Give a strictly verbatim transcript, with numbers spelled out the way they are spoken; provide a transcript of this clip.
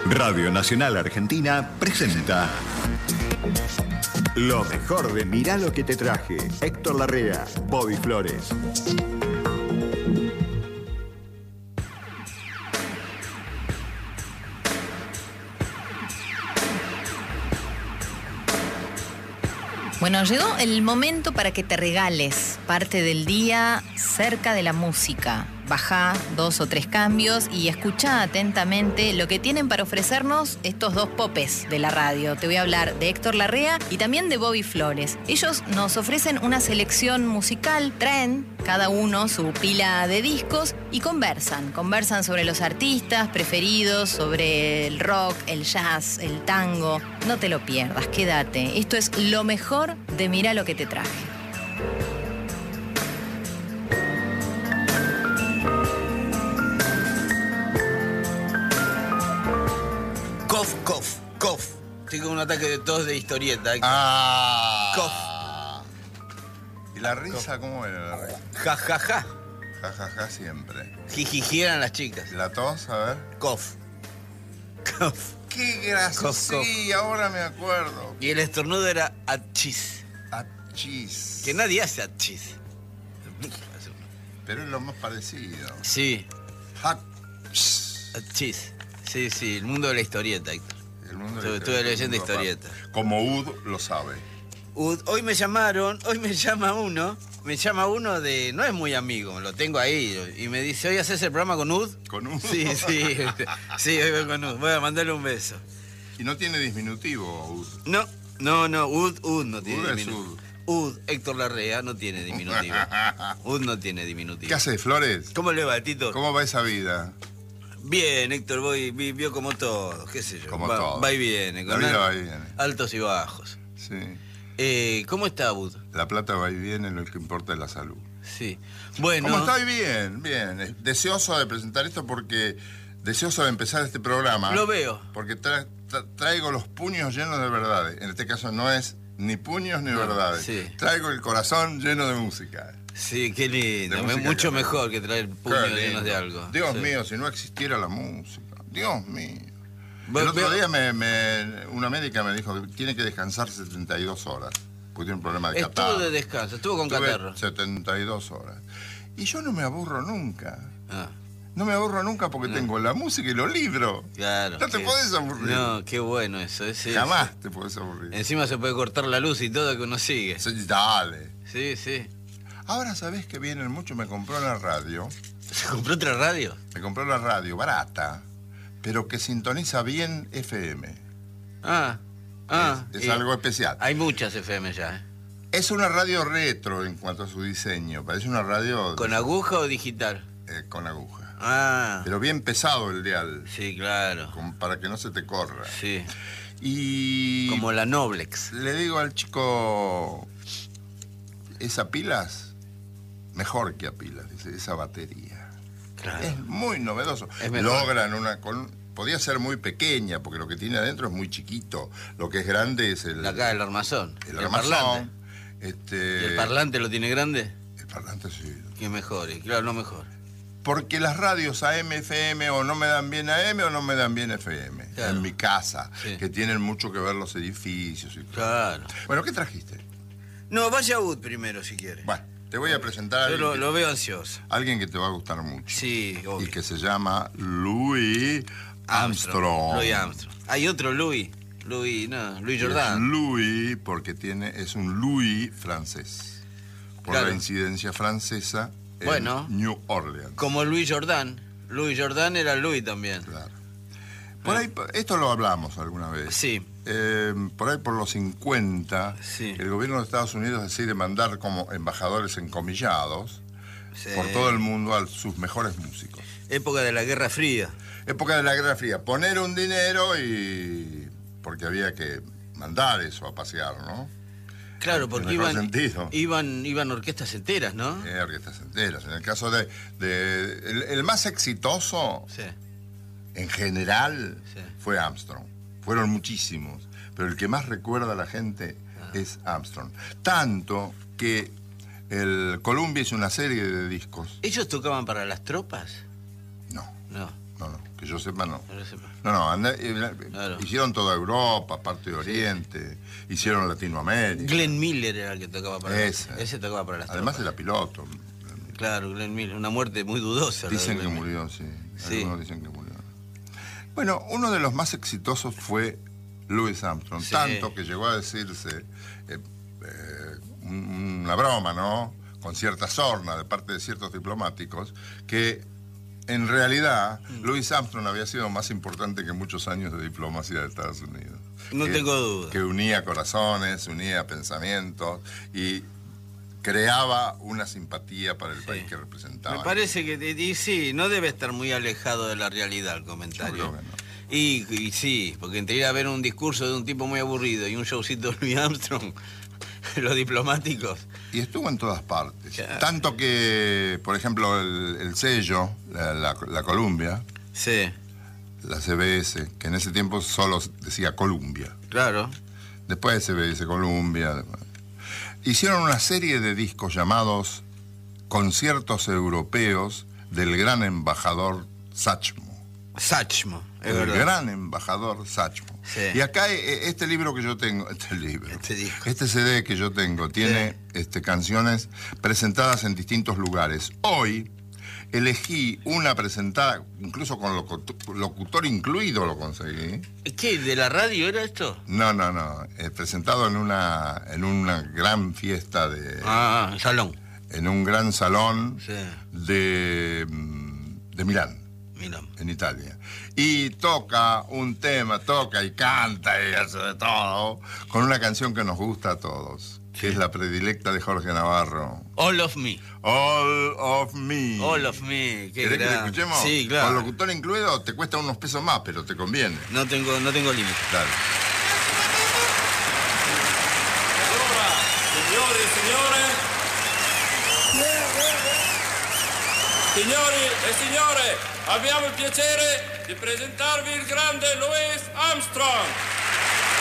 Radio Nacional Argentina presenta lo mejor de Mirá lo que te traje. Héctor Larrea, Bobby Flores. Bueno, llegó el momento para que te regales parte del día cerca de la música. Bajá dos o tres cambios y escuchá atentamente lo que tienen para ofrecernos estos dos popes de la radio. Te voy a hablar de Héctor Larrea y también de Bobby Flores. Ellos nos ofrecen una selección musical, traen cada uno su pila de discos y conversan. Conversan sobre los artistas preferidos, sobre el rock, el jazz, el tango. No te lo pierdas, quédate. Esto es lo mejor de Mirá lo que te traje. Cof, cof, cof. Tengo un ataque de tos de historieta. Ah. Cof. ¿Y la risa cómo era la risa? Ja, ja, ja. Ja, ja, ja, siempre. Jijiji eran las chicas. ¿La tos? A ver. Cof. Cof. ¡Qué gracioso! Cof, cof. Sí, ahora me acuerdo. Y el estornudo era achis. Achis. Que nadie hace achis. Pero es lo más parecido. Sí. Hachis. Achis. Sí, sí, el mundo de la historieta, Héctor. El mundo Estuve- de estuve leyendo mundo historieta. aparte. Como Ud lo sabe. Ud- Hoy me llamaron, hoy me llama uno, me llama uno de, no es muy amigo, lo tengo ahí, y me dice, ¿hoy haces el programa con Ud? ¿Con Ud? Sí, sí, sí, hoy voy con Ud, voy a mandarle un beso. Y no tiene disminutivo, Ud. No, no, no, Ud, Ud no tiene Ud es diminutivo. Ud, Héctor Larrea, no tiene diminutivo. Ud no tiene diminutivo. ¿Qué haces, Flores? ¿Cómo le va, Tito? ¿Cómo va esa vida? Bien, Héctor, voy, vi- vio como todo, qué sé yo. Como va, todo. Va y viene, La con vida al- va y viene. altos y bajos. Sí. Eh, ¿Cómo está, Ud? La plata va y viene, lo que importa es la salud. Sí. Bueno. ¿Cómo estoy? Bien, bien. Deseoso de presentar esto porque... Deseoso de empezar este programa. Lo veo. Porque tra- tra- traigo los puños llenos de verdades. En este caso no es ni puños ni No, verdades. sí. Traigo el corazón lleno de música. Sí, qué lindo. De Me- música mucho que- mejor que traer puños Qué lindo. llenos de algo. Dios Sí. mío, si no existiera la música. Dios mío. Ve- El otro veo- día me, me- una médica me dijo que tiene que descansar setenta y dos horas. Porque tiene un problema de Estuvo catarro. de descanso, estuvo con Estuve catarro. setenta y dos horas. Y yo no me aburro nunca. Ah, No me aburro nunca porque No. tengo la música y los libros. claro. No te qué- podés aburrir. No, qué bueno eso. es- es- Jamás te podés aburrir. Encima se puede cortar la luz y todo que uno sigue. Sí, dale. Sí, sí. Ahora sabés que vienen mucho, me compró la radio. ¿Se compró otra radio? Me compró la radio barata, pero que sintoniza bien F M. Ah, ah. es es y algo especial. Hay muchas F M ya, ¿eh? Es una radio retro en cuanto a su diseño. Parece una radio ¿Con aguja o digital? eh, con aguja. Ah, Pero bien pesado el dial, sí, claro. como para que no se te corra. Sí, Y como la Noblex. le digo al chico, esa pilas, mejor que a pilas, dice, esa batería. Claro. Es muy novedoso. Es mejor. Logran una... Con, podía ser muy pequeña, porque lo que tiene adentro es muy chiquito. Lo que es grande es el, La caja del armazón. el el armazón. parlante. Este, ¿Y el parlante lo tiene grande? el parlante sí. Que mejor, y claro, no mejor. Porque las radios A M, F M o no me dan bien A M o no me dan bien F M. Claro. En mi casa, Sí. que tienen mucho que ver los edificios y todo. Claro. Bueno, ¿qué trajiste? No, vaya Ud primero si quiere. Bueno, te voy a presentar a Yo alguien, lo, que, lo veo ansioso. alguien que te va a gustar mucho. Sí, obvio. Y que se llama Louis Armstrong. Louis Armstrong. Hay otro Louis. Louis, no, Louis Es Jordan. Louis porque tiene, es un Louis francés. Por Claro. la incidencia francesa en Bueno. New Orleans. Como Louis Jordan. Louis Jordan era Louis también. Claro. Por ahí, esto lo hablamos alguna vez. Sí. Eh, por ahí por los cincuenta, Sí. el gobierno de Estados Unidos decide mandar como embajadores encomillados Sí. por todo el mundo a sus mejores músicos. Época de la Guerra Fría. Época de la Guerra Fría. Poner un dinero y... porque había que mandar eso a pasear, ¿no? Claro, En porque el mejor iban, sentido. iban, iban orquestas enteras, ¿no? Eh, orquestas enteras. En el caso de... de- el, el más exitoso, Sí. en general, Sí. fue Armstrong. Fueron muchísimos. Pero el que más recuerda a la gente Ah. es Armstrong. Tanto que el Columbia hizo una serie de discos. ¿Ellos tocaban para las tropas? No, No. no, no, que yo sepa no. No lo sepa. No, no, anda- eh, Claro. hicieron toda Europa, parte de Oriente, hicieron Latinoamérica. Glenn Miller era el que tocaba para Ese. Ese tocaba para las Además tropas. era piloto. Claro, Glenn Miller. Una muerte muy dudosa. la de Dicen que Glenn Miller. murió, sí. Sí. Algunos dicen que murió. Bueno, uno de los más exitosos fue Louis Armstrong, Sí. tanto que llegó a decirse eh, eh, un- una broma, ¿no? Con cierta sorna de parte de ciertos diplomáticos, que en realidad Mm. Louis Armstrong había sido más importante que muchos años de diplomacia de Estados Unidos. No Que- tengo duda. Que unía corazones, unía pensamientos y creaba una simpatía para el Sí. país que representaba. Me parece que, y, y sí, no debe estar muy alejado de la realidad el Yo comentario. creo que no. Y, y sí, porque entre ir a ver un discurso de un tipo muy aburrido y un showcito de Louis Armstrong, los diplomáticos. Y estuvo en todas partes. Claro. Tanto que, por ejemplo, el, el sello, la, la, la Columbia, Sí, la C B S, que en ese tiempo solo decía Columbia. claro. Después C B S Columbia. Hicieron una serie de discos llamados Conciertos Europeos del gran embajador Satchmo. Sachmo, es El verdad. gran embajador Satchmo. Sí. Y acá eh, este libro que yo tengo, este libro, Este disco. este C D que yo tengo, tiene este, canciones presentadas en distintos lugares. Hoy elegí una presentada, incluso con locutor, locutor incluido lo conseguí. ¿Qué? ¿De la radio era esto? No, no, no. eh, presentado en una, en una gran fiesta de. Ah, salón. En un gran salón Sí, de, mm, de Milán, mira. en Italia. Y toca un tema, toca y canta y hace de todo, con una canción que nos gusta a todos, que es la predilecta de Jorge Navarro. All of me. All of Me. All of me. Qué ¿Querés que la gran. escuchemos? Sí, Con claro. locutor incluido te cuesta unos pesos más, pero te conviene. No tengo, no tengo límite. Dale. Allora, signori e signore, signori e signore, abbiamo il piacere di presentarvi il grande Louis Armstrong.